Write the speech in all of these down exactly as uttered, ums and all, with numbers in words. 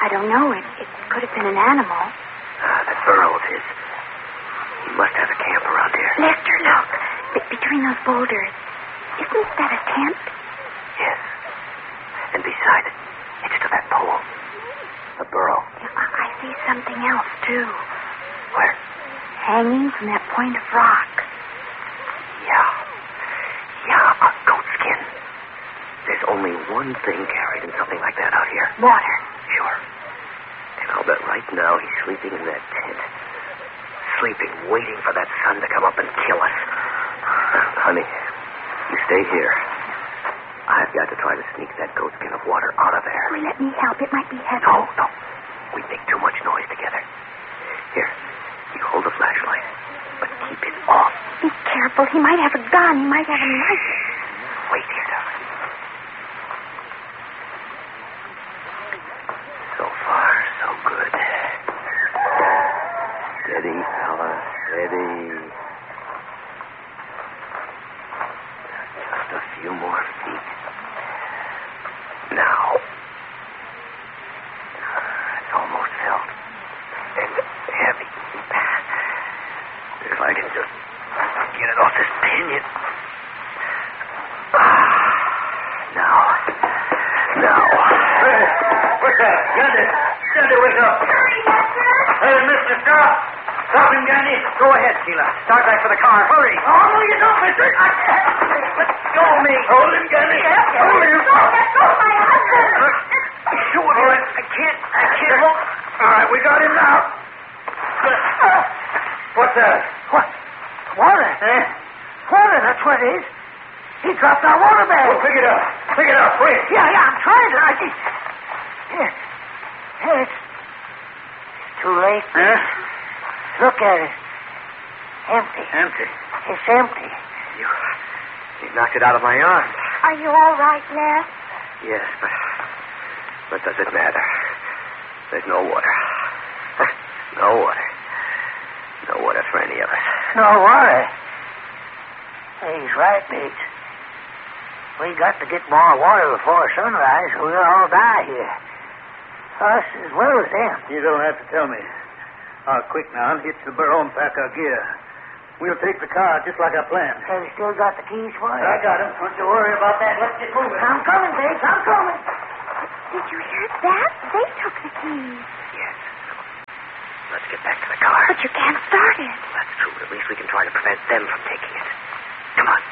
I don't know. It, it could have been an animal. Ah, that burrow of his. He must have a camp around here. Lester, look. Be- between those boulders. Isn't that a tent? Yes. And beside it, next to that pole, a burrow. Yeah, I, I see something else, too. Where? Hanging from that point of rock. Yeah. Yeah, a goat skin. There's only one thing carried in something like that out here. Water. Sure. And I'll bet right now he's sleeping in that tent. Sleeping, waiting for that sun to come up and kill us. Honey, you stay here. I've got to try to sneak that goat skin of water out of there. Oh, let me help. It might be heavy. No, no. We'd make too much noise together. Here, you hold the flashlight, but keep it off. Be careful. He might have a gun. He might have a knife. Wait here, darling. So far, so good. Steady, fella, steady. Just a few more feet. Now. It's almost filled. And heavy. If I can just get it off this pinion. Now. Now. Hey, what's that? Gandhi. Gandhi, wake up. Hurry, Lester. Hey, mister, stop. Stop him, Gandhi. Go ahead, Sheila. Start back for the car. Hurry. Oh, no, you don't, mister. I can't. Let go of me. Hold him, Gandhi. Hold him. Let go of my husband. Sure, all right. I can't. I can't hold. All right, we got him now. What's that? What? Water? Eh? Water, that's what it is. He dropped our water bag. Oh, pick it up. Pick it up, quick. Yeah, yeah, I'm trying to. I just... Here. Here, it's... It's too late. Huh? Look at it. Empty. Empty. It's empty. You. You knocked it out of my arms. Are you all right, Les? Yes, but. But does it matter? There's no water. No water. No water for any of us. No water. He's right, Bates. We got to get more water before sunrise, or we'll all die here. Us as well as them. You don't have to tell me. I'll quick now and hitch the burro and pack our gear. We'll take the car just like I planned. Have you still got the keys for it? I got them. Don't you worry about that. Let's get moving. I'm coming, Bates. I'm coming. Did you hear that? They took the keys. Yes. Let's get back to the car. But you can't start it. That's true. At least we can try to prevent them from taking it. Come on.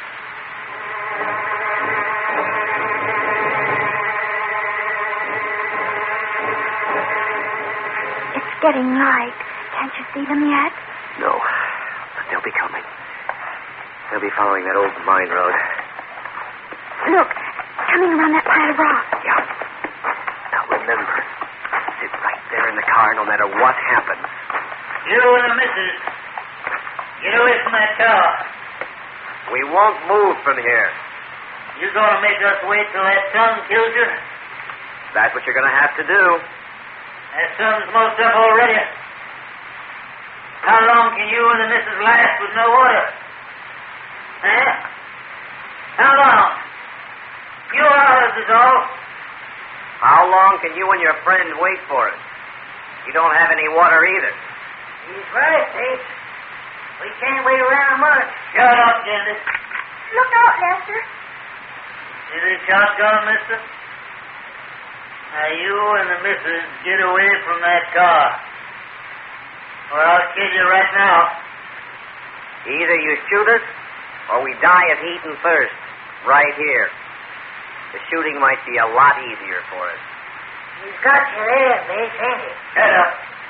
It's getting light. Can't you see them yet? No. But they'll be coming. They'll be following that old mine road. Look, coming around that pile of rock. Yeah. Now remember, sit right there in the car no matter what happens. You and the missus, get away from that car. We won't move from here. You gonna make us wait till that sun kills you? That's what you're going to have to do. That sun's most up already. How long can you and the missus last with no water? Eh? How long? Few hours is all. How long can you and your friend wait for us? You don't have any water either. He's right, Bates. We can't wait around much. Shut up, Gandhi. Look out, Lester. See this shotgun, mister? Now you and the missus get away from that car. Or I'll kill you right now. Either you shoot us, or we die of heat and thirst. Right here. The shooting might be a lot easier for us. He's got you there, Bates, ain't he? Shut up.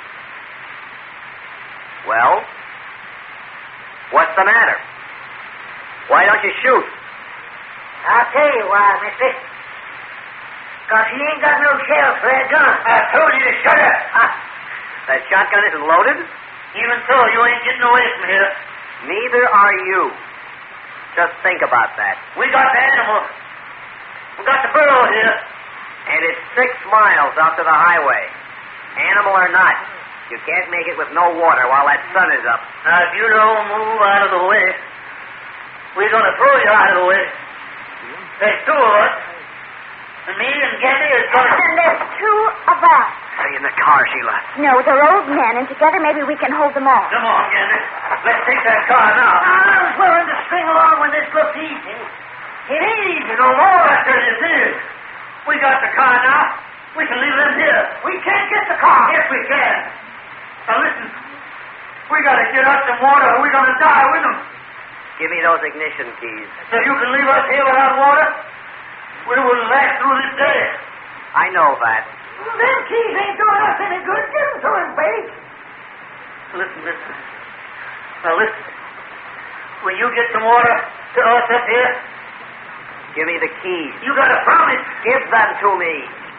Well? What's the matter? Why don't you shoot? I'll tell you why, mister. Because he ain't got no shell for that gun. I told you to shut up. Ah, that shotgun isn't loaded? Even so, you ain't getting away from here. Neither are you. Just think about that. We got the animal. We got the burro here. And it's six miles out to the highway. Animal or not, you can't make it with no water while that sun is up. Now, if you don't move out of the way, we're going to throw you out of the way. There's two of us. And me and Gandhi is going to... And there's two of us. Stay in the car, Sheila. No, they're old men, and together maybe we can hold them off. Come on, Gander. Let's take that car now. I was willing to string along when this looked easy. It ain't easy no more, I tell you this. We got the car now. We can leave them here. We can't get the car. Yes, we can. Now, listen. We got to get us some water or we're going to die with them. Give me those ignition keys. So you can leave us here without water? We wouldn't last through this day. I know that. Well, them keys ain't doing us any good. Give them to him, Bates. Listen, listen. Now, listen. Will you get some water to us up here? Give me the keys. You got to promise. Give them to me.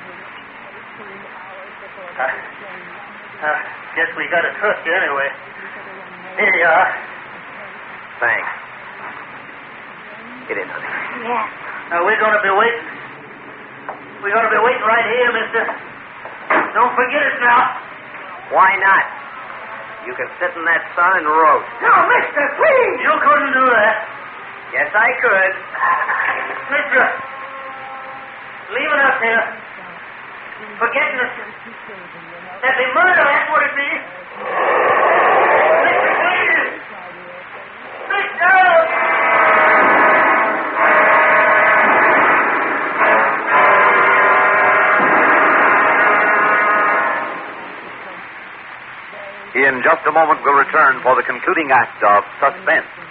Uh, uh, guess we got to trust you anyway. Here you are. Thanks. Get in, honey. Yes. Now, we're going to be waiting. We're going to be waiting right here, mister. Don't forget us now. Why not? You can sit in that sun and roast. No, mister, please. You couldn't do that. Yes, I could. Mister, leaving us here, forgetting us. That'd be murder, that's what it'd be. Mister, please. Mister! In just a moment, we'll return for the concluding act of Suspense.